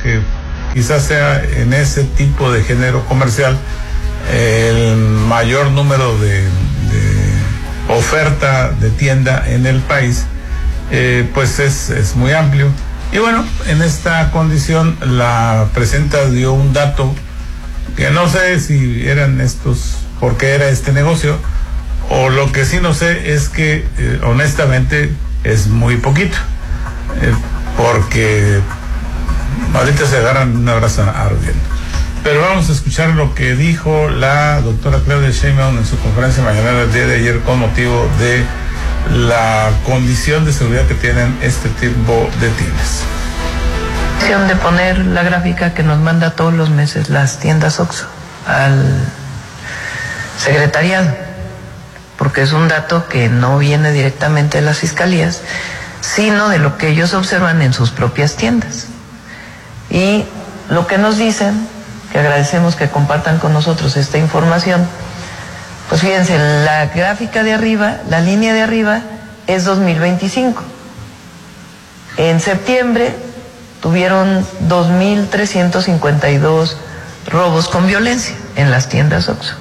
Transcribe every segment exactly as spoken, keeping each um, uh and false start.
que quizás sea en ese tipo de género comercial el mayor número de, de oferta de tienda en el país, eh, pues es, es muy amplio. Y bueno, en esta condición la presidenta dio un dato que no sé si eran estos, por qué era este negocio, o lo que sí no sé es que eh, honestamente es muy poquito, eh, porque ahorita se agarran una brasa ardiendo. Pero vamos a escuchar lo que dijo la doctora Claudia Sheinbaum en su conferencia mañanera del día de ayer con motivo de la condición de seguridad que tienen este tipo de tiendas. De poner la gráfica que nos manda todos los meses las tiendas OXXO al secretariado, porque es un dato que no viene directamente de las fiscalías, sino de lo que ellos observan en sus propias tiendas. Y lo que nos dicen, que agradecemos que compartan con nosotros esta información, pues fíjense, la gráfica de arriba, la línea de arriba es dos mil veinticinco. En septiembre tuvieron dos mil trescientos cincuenta y dos robos con violencia en las tiendas OXXO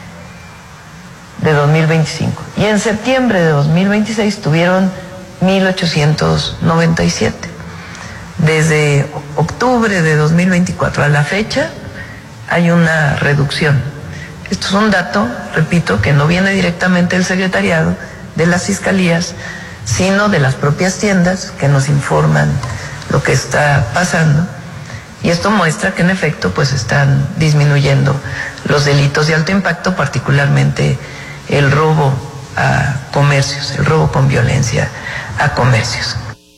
de dos mil veinticinco. Y en septiembre de dos mil veintiséis tuvieron mil ochocientos noventa y siete. Desde octubre de dos mil veinticuatro a la fecha hay una reducción. Esto es un dato, repito, que no viene directamente del secretariado, de las fiscalías, sino de las propias tiendas que nos informan lo que está pasando. Y esto muestra que en efecto pues están disminuyendo los delitos de alto impacto, particularmente el robo a comercios, el robo con violencia a comercios.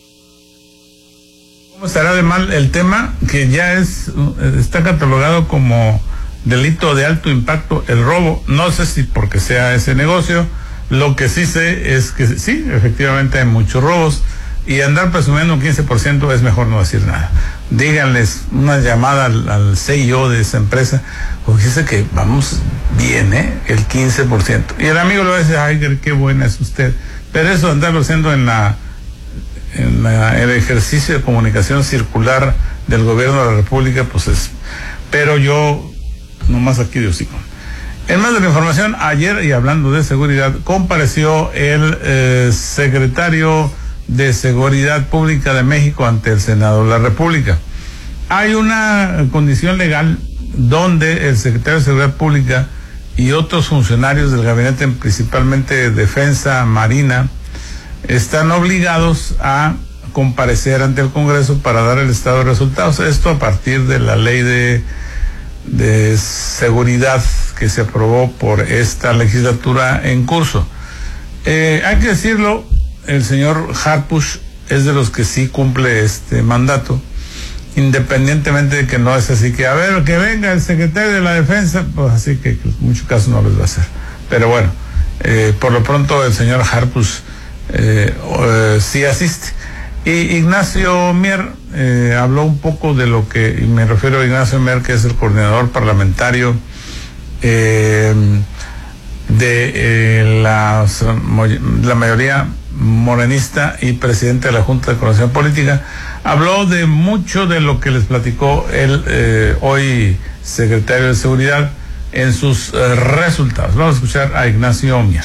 ¿Cómo estará de mal el tema? Que ya es, está catalogado como delito de alto impacto el robo. No sé si porque sea ese negocio. Lo que sí sé es que sí, efectivamente hay muchos robos, y andar presumiendo un quince por ciento es mejor no decir nada. Díganles una llamada al, al C E O de esa empresa, porque dice que vamos bien, ¿eh? El quince por ciento. Y el amigo le va a decir, ay, qué buena es usted. Pero eso de andarlo haciendo en la en la, el ejercicio de comunicación circular del gobierno de la República, pues es, pero yo nomás aquí de hocico. En más de la información, ayer, y hablando de seguridad, compareció el eh, secretario de Seguridad Pública de México ante el Senado de la República. Hay una condición legal donde el secretario de Seguridad Pública y otros funcionarios del gabinete, principalmente de Defensa, Marina, están obligados a comparecer ante el Congreso para dar el estado de resultados. Esto a partir de la ley de, de seguridad que se aprobó por esta legislatura en curso. Eh, hay que decirlo, el señor Harfuch es de los que sí cumple este mandato, independientemente de que no es así que, a ver, que venga el secretario de la Defensa, pues así que, que en muchos casos no les va a hacer. Pero bueno, eh, por lo pronto el señor Harfuch Eh, eh, sí asiste. Y Ignacio Mier eh, habló un poco de lo que, y me refiero a Ignacio Mier, que es el coordinador parlamentario eh, de eh, la, la mayoría morenista y presidente de la Junta de Coordinación Política. Habló de mucho de lo que les platicó el eh, hoy secretario de Seguridad en sus eh, resultados. Vamos a escuchar a Ignacio Mier.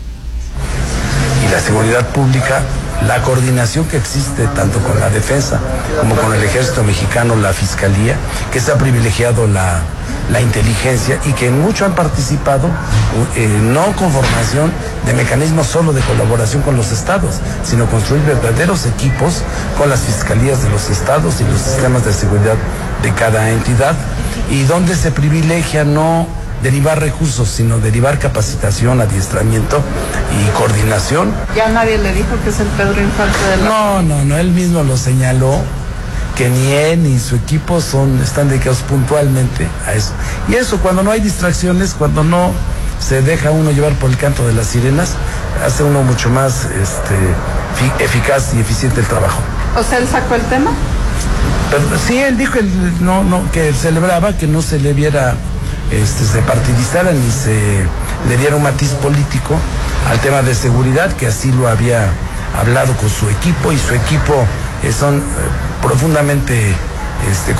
La seguridad pública, la coordinación que existe tanto con la defensa como con el ejército mexicano, la fiscalía, que se ha privilegiado la, la inteligencia y que mucho han participado, eh, no con formación de mecanismos solo de colaboración con los estados, sino construir verdaderos equipos con las fiscalías de los estados y los sistemas de seguridad de cada entidad, y donde se privilegia no derivar recursos, sino derivar capacitación, adiestramiento y coordinación. Ya nadie le dijo que es el Pedro Infante de la... No, no, no, él mismo lo señaló, que ni él ni su equipo son, están dedicados puntualmente a eso. Y eso, cuando no hay distracciones, cuando no se deja uno llevar por el canto de las sirenas, hace uno mucho más este, eficaz y eficiente el trabajo. O sea, ¿él sacó el tema? Pero, sí, él dijo el, no, no, que celebraba que no se le viera... Este, se partidizara ni se le diera un matiz político al tema de seguridad, que así lo había hablado con su equipo, y su equipo eh, son eh, profundamente este,